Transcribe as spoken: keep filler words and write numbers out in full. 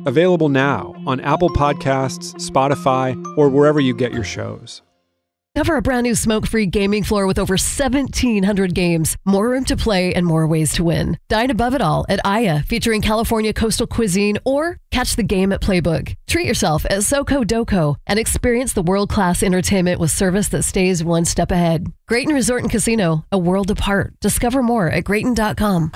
Available now on Apple Podcasts, Spotify, or wherever you get your shows. Cover a brand new smoke-free gaming floor with over seventeen hundred games, more room to play, and more ways to win. Dine above it all at Aya, featuring California coastal cuisine, or catch the game at Playbook. Treat yourself at Soko Doko and experience the world-class entertainment with service that stays one step ahead. Grayton Resort and Casino, a world apart. Discover more at Grayton dot com.